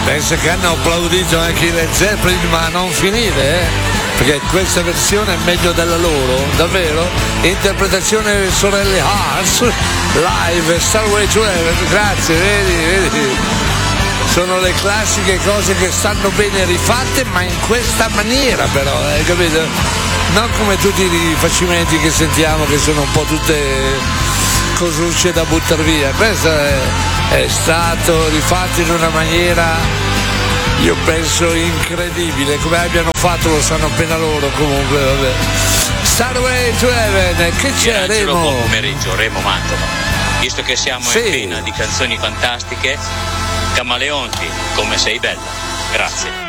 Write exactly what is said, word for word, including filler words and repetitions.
pensa che hanno applaudito anche i Led Zeppelin, ma a non finire, eh? Perché questa versione è meglio della loro, davvero. Interpretazione delle sorelle Hearts, live, Starway to Heaven, grazie, vedi, vedi. Sono le classiche cose che stanno bene rifatte, ma in questa maniera però, hai eh, capito? Non come tutti i facimenti che sentiamo che sono un po' tutte cosucce da buttare via. Questo è, è stato rifatto in una maniera, io penso, incredibile. Come abbiano fatto lo sanno appena loro, comunque, vabbè. Starway to Heaven, che c'è, Remo? Buon pomeriggio, Remo Mantova. Visto che siamo sì. in piena di canzoni fantastiche, Camaleonti, come sei bella. Grazie.